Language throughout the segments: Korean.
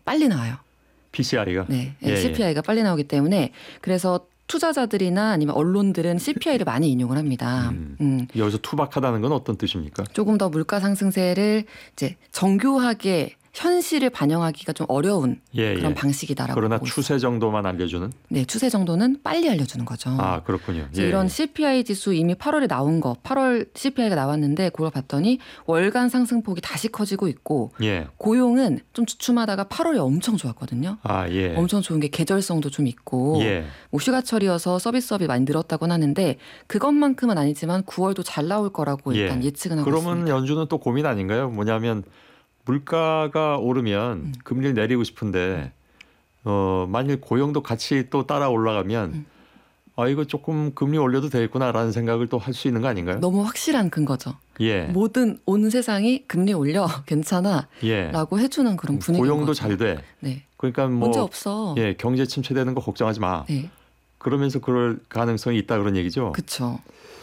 빨리 나와요. PCI가? 네, 예, CPI가 빨리 나오기 때문에 그래서 투자자들이나 아니면 언론들은 CPI를 많이 인용을 합니다. 여기서 투박하다는 건 어떤 뜻입니까? 조금 더 물가 상승세를 이제 정교하게 현실을 반영하기가 좀 어려운 그런 방식이다라고. 그러나 보고 추세 있어요. 정도만 알려주는? 네, 추세 정도는 빨리 알려주는 거죠. 아, 그렇군요. 이런 CPI 지수 이미 8월에 나온 거, 8월 CPI가 나왔는데 그걸 봤더니 월간 상승폭이 다시 커지고 있고 고용은 좀 주춤하다가 8월에 엄청 좋았거든요. 엄청 좋은 게 계절성도 좀 있고 뭐 휴가철이어서 서비스업이 많이 늘었다고는 하는데 그것만큼은 아니지만 9월도 잘 나올 거라고 일단 예측은 하고 있습니다. 그러면 연준은 또 고민 아닌가요? 뭐냐면 물가가 오르면 금리를 내리고 싶은데 만일 고용도 같이 또 따라 올라가면 이거 조금 금리 올려도 되겠구나라는 생각을 또 할 수 있는 거 아닌가요? 너무 확실한 근거죠. 모든 온 세상이 금리 올려 괜찮아 라고 해주는 그런 분위기인 고용도 거죠. 잘 돼. 네. 그러니까 뭐 문제 없어. 경제 침체되는 거 걱정하지 마. 네. 그러면서 그럴 가능성이 있다 그런 얘기죠. 그렇죠.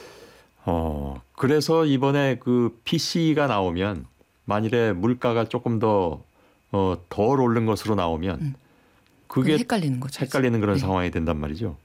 그래서 이번에 그 PC가 나오면 만일에 물가가 조금 더 덜 오른 것으로 나오면 그게 헷갈리는 거죠. 헷갈리는 그런 상황이 된단 말이죠.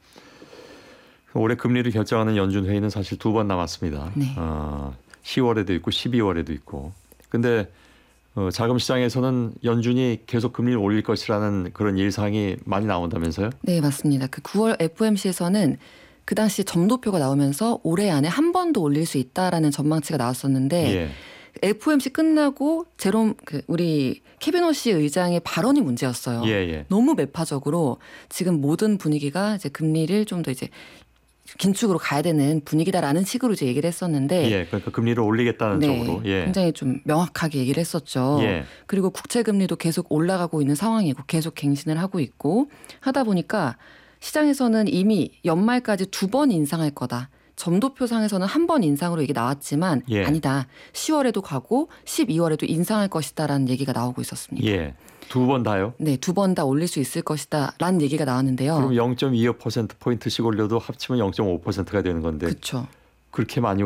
올해 금리를 결정하는 연준 회의는 사실 2번 남았습니다. 10월에도 있고 12월에도 있고. 근데 자금 시장에서는 연준이 계속 금리를 올릴 것이라는 그런 예상이 많이 나온다면서요? 네, 맞습니다. 그 9월 FOMC에서는 그 당시 점도표가 나오면서 올해 안에 한 번 더 올릴 수 있다라는 전망치가 나왔었는데 FOMC 끝나고 우리 케빈 호시 의장의 발언이 문제였어요. 너무 매파적으로 지금 모든 분위기가 이제 금리를 좀 더 이제 긴축으로 가야 되는 분위기다라는 식으로 이제 얘기를 했었는데, 그러니까 금리를 올리겠다는 쪽으로, 굉장히 좀 명확하게 얘기를 했었죠. 그리고 국채 금리도 계속 올라가고 있는 상황이고 계속 갱신을 하고 있고 하다 보니까 시장에서는 이미 연말까지 2번 인상할 거다. 점도표상에서는 한 번 인상으로 이게 나왔지만 아니다. 10월에도 가고 12월에도 인상할 것이다라는 얘기가 나오고 있었습니다. 2번 다요? 네, 2번 다 올릴 수 있을 것이다라는 얘기가 나왔는데요. 그럼 0.25%포인트씩 올려도 합치면 0.5%가 되는 건데. 그렇죠. 그렇게 많이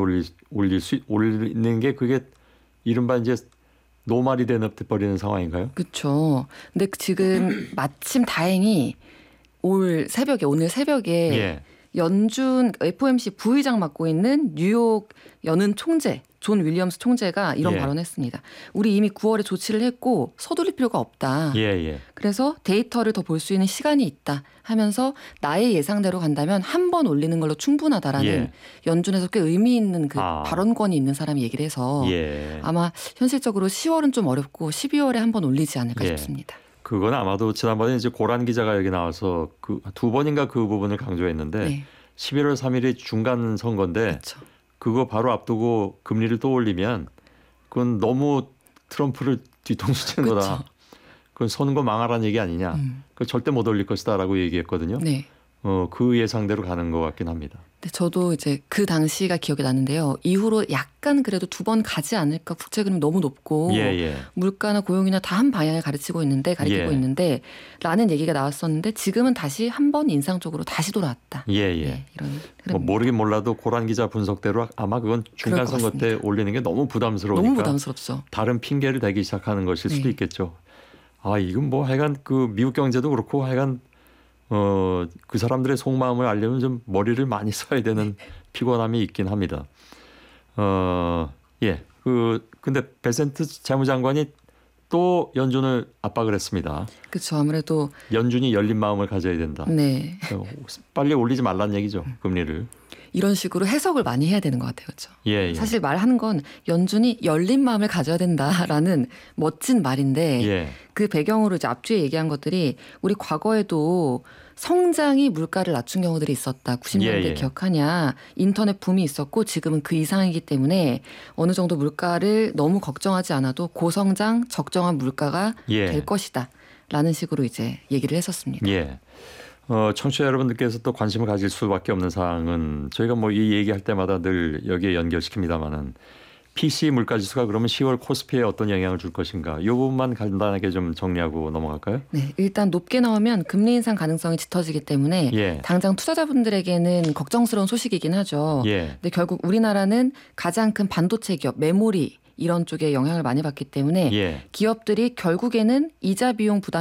올리는 게 그게 이른바 이제 노말이 돼버리는 상황인가요? 그렇죠. 근데 지금 마침 다행히 오늘 새벽에 연준 FOMC 부의장 맡고 있는 뉴욕 연은 총재 존 윌리엄스 총재가 이런 발언했습니다. 우리 이미 9월에 조치를 했고 서두를 필요가 없다. 그래서 데이터를 더 볼 수 있는 시간이 있다 하면서 나의 예상대로 간다면 한 번 올리는 걸로 충분하다라는 연준에서 꽤 의미 있는 그 발언권이 있는 사람이 얘기를 해서 아마 현실적으로 10월은 좀 어렵고 12월에 한 번 올리지 않을까 싶습니다. 그건 아마도 지난번에 이제 고란 기자가 여기 나와서 그 2번인가 그 부분을 강조했는데 11월 3일이 중간 선거인데 그거 바로 앞두고 금리를 또 올리면 그건 너무 트럼프를 뒤통수 치는 거다. 그건 선거 망하라는 얘기 아니냐. 그 절대 못 올릴 것이다라고 얘기했거든요. 그 예상대로 가는 것 같긴 합니다. 네, 저도 이제 그 당시가 기억이 나는데요. 이후로 약간 그래도 2번 가지 않을까. 국채 금리 너무 높고 물가나 고용이나 다 한 방향을 가리키고 있는데 라는 얘기가 나왔었는데 지금은 다시 한 번 인상 쪽으로 다시 돌아왔다. 이런 뭐 모르긴 몰라도 고란 기자 분석대로 아마 그건 중간 선거 때 올리는 게 너무 부담스러우니까 너무 부담스럽죠. 다른 핑계를 대기 시작하는 것일 수도 있겠죠. 이건 뭐 하여간 그 미국 경제도 그렇고 하여간 그 사람들의 속마음을 알려면 좀 머리를 많이 써야 되는 피곤함이 있긴 합니다. 근데 베센트 재무장관이 또 연준을 압박을 했습니다. 그렇죠. 아무래도 연준이 열린 마음을 가져야 된다. 빨리 올리지 말라는 얘기죠. 금리를. 이런 식으로 해석을 많이 해야 되는 것 같아요. 그렇죠? 사실 말하는 건 연준이 열린 마음을 가져야 된다라는 멋진 말인데 그 배경으로 이제 앞뒤에 얘기한 것들이 우리 과거에도 성장이 물가를 낮춘 경우들이 있었다. 90년대 기억하냐. 인터넷 붐이 있었고 지금은 그 이상이기 때문에 어느 정도 물가를 너무 걱정하지 않아도 고성장 적정한 물가가 될 것이다. 라는 식으로 이제 얘기를 했었습니다. 청취자 여러분들께서 또 관심을 가질 수밖에 없는 사항은 저희가 뭐 이 얘기할 때마다 늘 여기에 연결시킵니다마는 PC 물가지수가 그러면 10월 코스피에 어떤 영향을 줄 것인가 이 부분만 간단하게 좀 정리하고 넘어갈까요? 네, 일단 높게 나오면 금리 인상 가능성이 짙어지기 때문에 당장 투자자분들에게는 걱정스러운 소식이긴 하죠. 근데 결국 우리나라는 가장 큰 반도체 기업, 메모리 이런 쪽에 영향을 많이 받기 때문에 기업들이 결국에는 이자 비용 부담